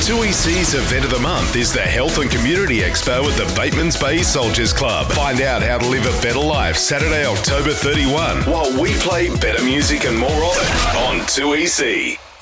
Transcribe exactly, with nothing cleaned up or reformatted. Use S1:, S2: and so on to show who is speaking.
S1: two E C's event of the month is the Health and Community Expo at the Batemans Bay Soldiers Club. Find out how to live a better life Saturday, October thirty-first, while we play better music and more of it on two E C.